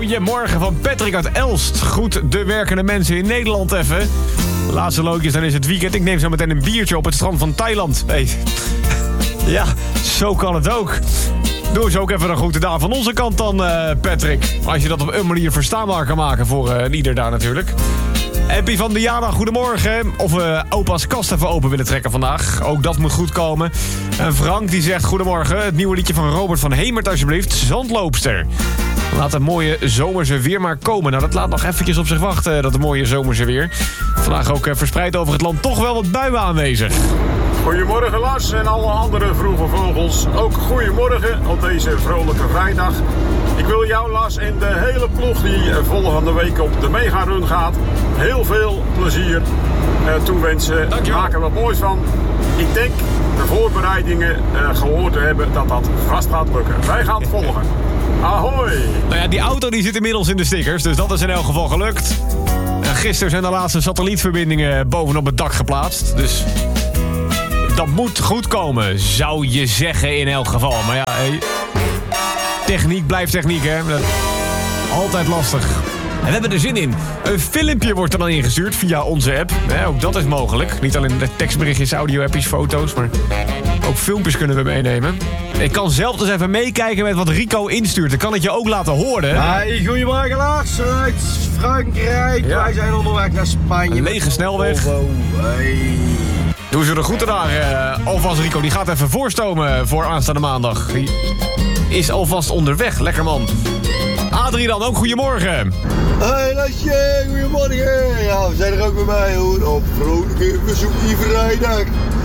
Goedemorgen van Patrick uit Elst. Goed de werkende mensen in Nederland even. Laatste loodjes, dan is het weekend. Ik neem zo meteen een biertje op het strand van Thailand. Hey. Ja, zo kan het ook. Doe eens ook even een goede dag van onze kant dan, Patrick. Als je dat op een manier verstaanbaar kan maken voor ieder daar natuurlijk. Appie van Diana, goedemorgen. Of we opa's kast even open willen trekken vandaag. Ook dat moet goed komen. En Frank die zegt goedemorgen. Het nieuwe liedje van Robert van Hemert alsjeblieft. Zandloopster. Laat het mooie zomerse weer maar komen. Nou, dat laat nog eventjes op zich wachten, dat mooie zomerse weer. Vandaag ook verspreid over het land toch wel wat buien aanwezig. Goedemorgen Lars en alle andere vroege vogels. Ook goedemorgen op deze vrolijke vrijdag. Ik wil jou Lars en de hele ploeg die volgende week op de Mega Run gaat heel veel plezier toewensen. Dankjewel. Maak er wat moois van. Ik denk de voorbereidingen gehoord te hebben dat dat vast gaat lukken. Wij gaan het volgen. Ahoy! Nou ja, die auto die zit inmiddels in de stickers, dus dat is in elk geval gelukt. En gisteren zijn de laatste satellietverbindingen bovenop het dak geplaatst, dus dat moet goed komen, zou je zeggen in elk geval. Maar ja, hey, techniek blijft techniek, hè. Altijd lastig. En we hebben er zin in. Een filmpje wordt er dan ingestuurd via onze app. Ook dat is mogelijk. Niet alleen de tekstberichtjes, audio-appjes, foto's, maar ook filmpjes kunnen we meenemen. Ik kan zelf dus even meekijken met wat Rico instuurt. Dan kan ik je ook laten horen. Hey, goedemorgen Lars, uit Frankrijk. Ja. Wij zijn onderweg naar Spanje. Een lege snelweg. Hey. Doe ze de groeten daar. Alvast Rico, die gaat even voorstomen voor aanstaande maandag. Die is alvast onderweg. Lekker man. Adrie dan, ook goedemorgen. Hey Lasje, goedemorgen. Ja, we zijn er ook bij mij hoor. Op vrolijke verzoekje vrijdag.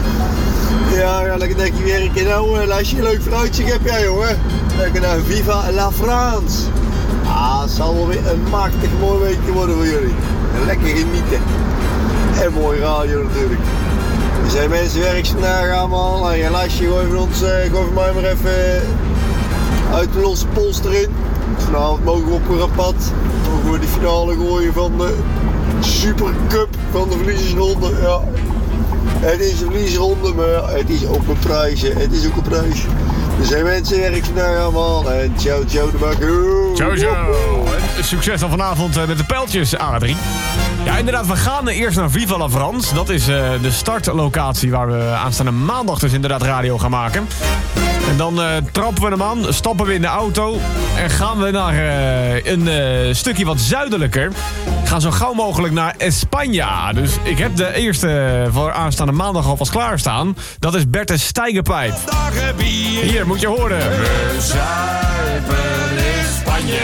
Ja, lekker dekje werken. Nou, Lasje, leuk vooruitzicht heb jij jongen. Lekker naar Viva la France. Ah, het zal wel weer een machtig mooi weekje worden voor jullie. Lekker genieten. En mooi radio natuurlijk. Er zijn mensen werk vandaag allemaal. En Lasje, gooi voor mij maar even uit de losse pols erin. Vanavond mogen we op een rapat. Mogen we de finale gooien van de Supercup van de verliezersronde. Ja. Het is een verliezersronde, maar ja, het is ook een prijs. Het is ook een prijs. Er zijn mensen werk vandaag allemaal. En ciao de bakker. Ciao. En succes dan vanavond met de pijltjes, Adrie. Ja, inderdaad, we gaan eerst naar Viva la France. Dat is de startlocatie waar we aanstaande maandag dus inderdaad radio gaan maken. En dan trappen we hem aan, stappen we in de auto en gaan we naar een stukje wat zuidelijker. We gaan zo gauw mogelijk naar España. Dus ik heb de eerste voor aanstaande maandag alvast klaarstaan. Dat is Bertus Steigenpijp. Hier, moet je horen. We zuipen in Spanje.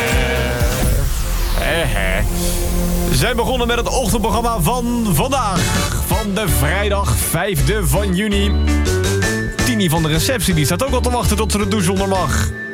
We zijn begonnen met het ochtendprogramma van vandaag. Van de vrijdag 5e van juni. Tini van de receptie die staat ook al te wachten tot ze de douche onder mag.